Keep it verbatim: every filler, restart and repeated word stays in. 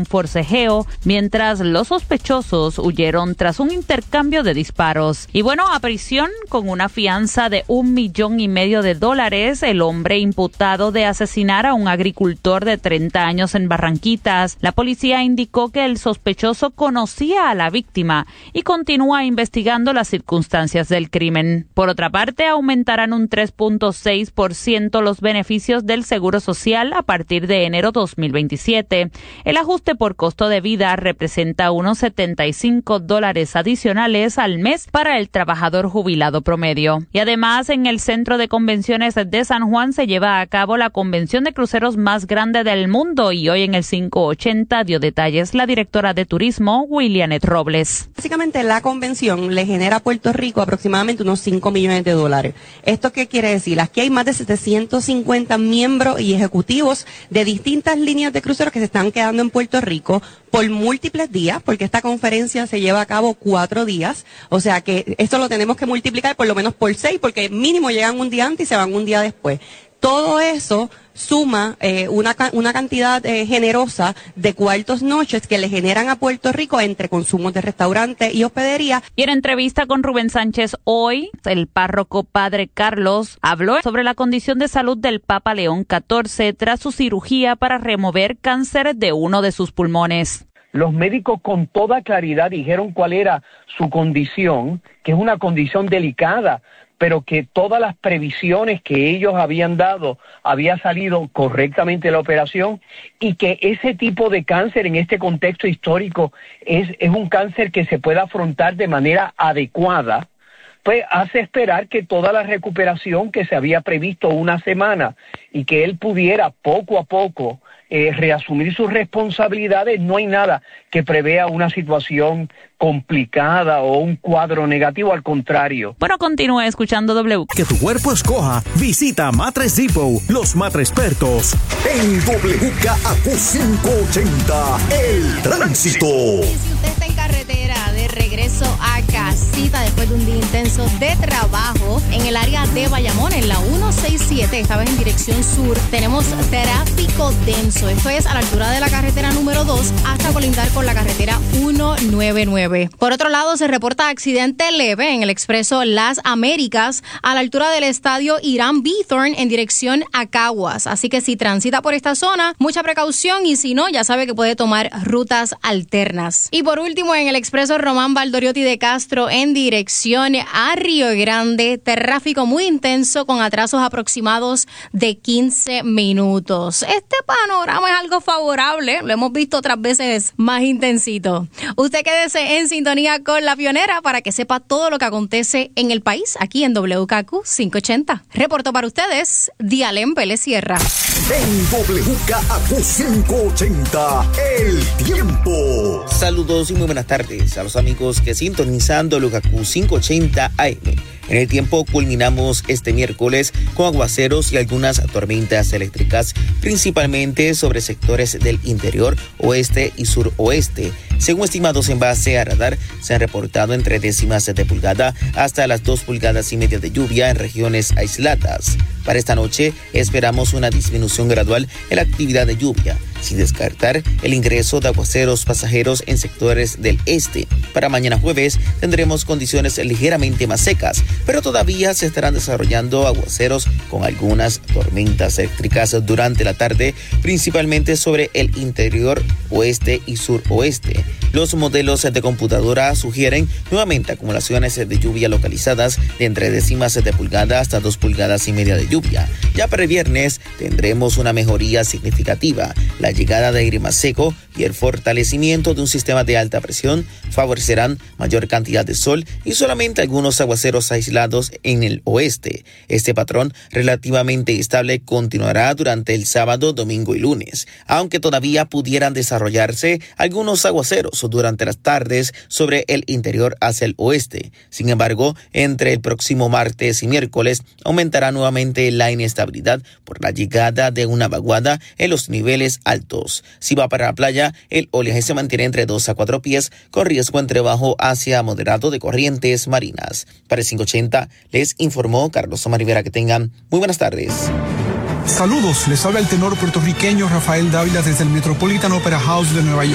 un forcejeo, mientras los sospechosos huyeron tras un intercambio de disparos. Y bueno, a prisión con una fianza de un millón y medio de dólares, el hombre imputado de asesinar a un agricultor de treinta años en Barranquitas. La policía indicó que el sospechoso conocía a la víctima y continúa investigando las circunstancias del crimen. Por otra parte, aumentarán un tres punto seis por ciento los beneficios del Seguro Social a partir de enero dos mil veintisiete. El ajuste por costo de vida representa unos setenta y cinco dólares adicionales al mes para el trabajador jubilado promedio. Y además, en el Centro de Convenciones de San Juan se lleva a cabo la convención de cruceros más grande del mundo y hoy en el quinientos ochenta dio detalles la directora de turismo, Willianet Robles. Básicamente la convención le genera a Puerto Rico aproximadamente unos cinco millones de dólares. ¿Esto qué quiere decir? Aquí hay más de setecientos cincuenta miembros y ejecutivos de distintas líneas de cruceros que se están quedando en Puerto Rico por múltiples días, porque esta conferencia se lleva a cabo cuatro días, o sea que esto lo tenemos que multiplicar por lo menos por seis, porque mínimo llegan un día antes y se van un día después. Todo eso suma eh, una, una cantidad eh, generosa de cuartos noches que le generan a Puerto Rico entre consumos de restaurantes y hospedería. Y en entrevista con Rubén Sánchez hoy, el párroco Padre Carlos habló sobre la condición de salud del Papa León catorce tras su cirugía para remover cáncer de uno de sus pulmones. Los médicos con toda claridad dijeron cuál era su condición, que es una condición delicada, pero que todas las previsiones que ellos habían dado había salido correctamente la operación y que ese tipo de cáncer en este contexto histórico es, es un cáncer que se puede afrontar de manera adecuada, pues hace esperar que toda la recuperación que se había previsto una semana y que él pudiera poco a poco eh, reasumir sus responsabilidades, no hay nada que prevea una situación complicada o un cuadro negativo, al contrario. Bueno, continúe escuchando W. Que tu cuerpo escoja. Visita Matres Depot, los matres expertos. En W K A Q quinientos ochenta, el tránsito. Si usted está en carretera de regreso a casita después de un día intenso de trabajo en el área de Bayamón, en la ciento sesenta y siete, esta vez en dirección sur, tenemos tráfico denso. Esto es a la altura de la carretera número dos hasta colindar con la carretera ciento noventa y nueve. Por otro lado, se reporta accidente leve en el expreso Las Américas a la altura del estadio Irán Bithorn en dirección a Caguas. Así que si transita por esta zona, mucha precaución, y si no, ya sabe que puede tomar rutas alternas. Y por último, en el expreso Román Valdoriotti de Castro en dirección a Río Grande, tráfico muy intenso con atrasos aproximados de quince minutos. Este panorama es algo favorable, lo hemos visto otras veces más intensito. Usted quédese en sintonía con La Pionera para que sepa todo lo que acontece en el país, aquí en W K Q quinientos ochenta. Reportó para ustedes Dialén Vélez Sierra. En W K A Q quinientos ochenta, el tiempo. Saludos y muy buenas tardes a los amigos que sintonizan W K Q quinientos ochenta A M. En el tiempo culminamos este miércoles con aguaceros y algunas tormentas eléctricas, principalmente sobre sectores del interior, oeste y suroeste. Según estimados en base a radar, se han reportado entre décimas de pulgada hasta las dos pulgadas y media de lluvia en regiones aisladas. Para esta noche esperamos una disminución gradual en la actividad de lluvia, sin descartar el ingreso de aguaceros pasajeros en sectores del este. Para mañana jueves tendremos condiciones ligeramente más secas, pero todavía se estarán desarrollando aguaceros con algunas tormentas eléctricas durante la tarde, principalmente sobre el interior oeste y suroeste. Los modelos de computadora sugieren nuevamente acumulaciones de lluvia localizadas de entre décimas de pulgada hasta dos pulgadas y media de lluvia. Ya para el viernes tendremos una mejoría significativa. La llegada de aire más seco y el fortalecimiento de un sistema de alta presión favorecerán mayor cantidad de sol y solamente algunos aguaceros aislados en el oeste. Este patrón relativamente estable continuará durante el sábado, domingo y lunes, aunque todavía pudieran desarrollarse algunos aguaceros durante las tardes sobre el interior hacia el oeste. Sin embargo, entre el próximo martes y miércoles aumentará nuevamente la inestabilidad por la llegada de una vaguada en los niveles altos. Si va para la playa, el oleaje se mantiene entre dos a cuatro pies, con riesgo entre bajo hacia moderado de corrientes marinas. Para el quinientos ochenta, les informó Carlos Omar Rivera. Que tengan muy buenas tardes. Saludos, les habla el tenor puertorriqueño Rafael Dávila desde el Metropolitan Opera House de Nueva York.